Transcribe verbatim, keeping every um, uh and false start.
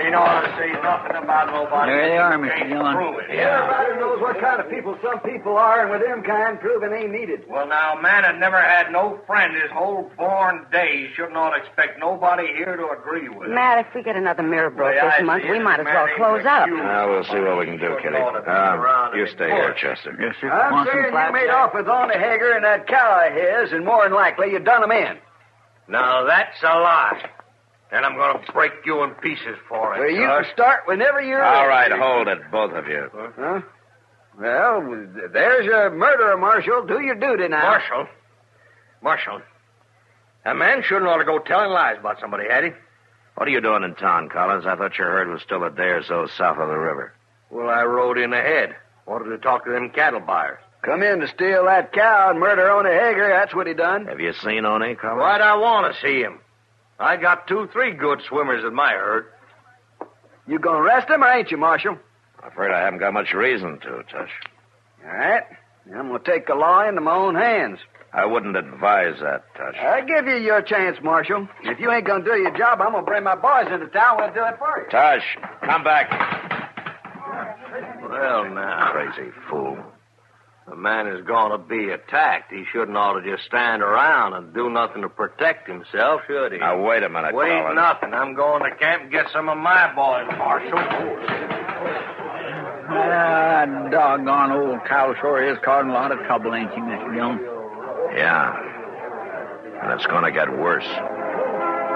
ain't ought to say nothing about nobody. There they are, Mister Can't Dillon. prove it. Yeah. Everybody knows what kind of people some people are, and with them kind, proving ain't needed. Well, now, a man that never had no friend his whole born days should not expect nobody here to agree with him. Matt, if we get another mirror broke Well, I this month, see we it. might as well Man, close ain't up. you. Now, we'll see what we can do, Kitty. Um, you stay here, Chester. Yes, sir. I'm Want some saying you flapjacks? made off with Ona Hager and that cow of his, and more than likely you done him in. Now, that's a lie. And I'm going to break you in pieces for it. Well, you can start whenever you're All ready. right, hold it, both of you. Huh? Well, there's your murderer, Marshal. Do your duty now. Marshal. Marshal. A man shouldn't ought to go telling lies about somebody, had he? What are you doing in town, Collins? I thought your herd was still a day or so south of the river. Well, I rode in ahead. Wanted to talk to them cattle buyers. Come in to steal that cow and murder Ona Hager. That's what he done. Have you seen Oni, Collins? Why'd I want to see him? I got two, three good swimmers in my herd. You gonna arrest him, or ain't you, Marshal? I'm afraid I haven't got much reason to, Tush. All right. I'm gonna take the law into my own hands. I wouldn't advise that, Tush. I give you your chance, Marshal. If you ain't gonna do your job, I'm gonna bring my boys into town. We'll do it for you. Tush, come back. Well, now. Crazy fool. A man is going to be attacked. He shouldn't ought to just stand around and do nothing to protect himself, should he? Now, wait a minute, Wait Collins. nothing. I'm going to camp and get some of my boys, Marshal. Ah, doggone old cow sure is causing a lot of trouble, ain't she, Mister Dillon? Yeah. And it's going to get worse.